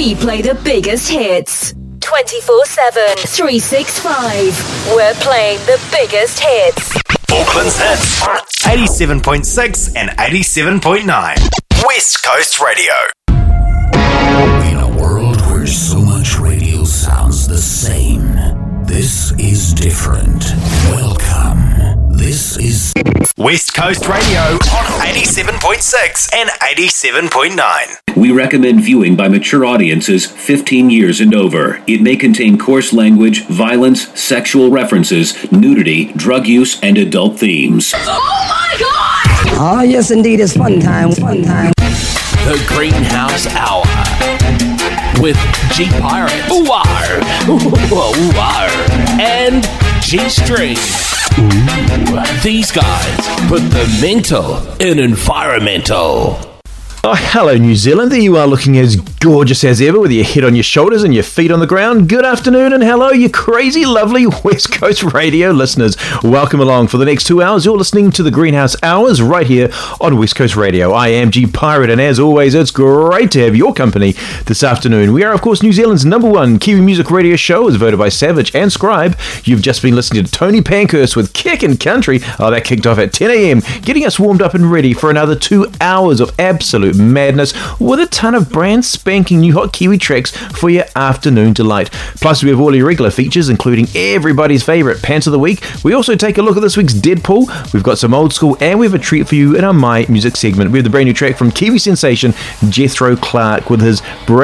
We play the biggest hits. 24/7, 365. We're playing the biggest hits. Auckland's hits on 87.6 and 87.9. West Coast Radio. In a world where so much radio sounds the same, this is different. Welcome. This is West Coast Radio on 87.6 and 87.9. We recommend viewing by mature audiences 15 years and over. It may contain coarse language, violence, sexual references, nudity, drug use, and adult themes. Oh my God! Oh, yes, indeed. It's fun time. Fun time. The Greenhouse Hour with G Pirate, and G String. These guys put the mental in environmental. Oh, hello, New Zealand. There you are, looking as gorgeous as ever with your head on your shoulders and your feet on the ground. Good afternoon and hello, you crazy, lovely West Coast Radio listeners. Welcome along for the next 2 hours. You're listening to the Greenhouse Hours right here on West Coast Radio. I am G Pirate, and as always, it's great to have your company this afternoon. We are, of course, New Zealand's #1 Kiwi music radio show, as voted by Savage and Scribe. You've just been listening to Tony Pankhurst with Kickin' Country. Oh, that kicked off at 10 a.m, getting us warmed up and ready for another 2 hours of absolute madness with a ton of brand spanking new hot Kiwi tracks for your afternoon delight. Plus, we have all your regular features, including everybody's favourite Pants of the Week. We also take a look at this week's Deadpool. We've got some old school, and we have a treat for you in our My Music segment. We have the brand new track from Kiwi sensation Jethro Clark with his brand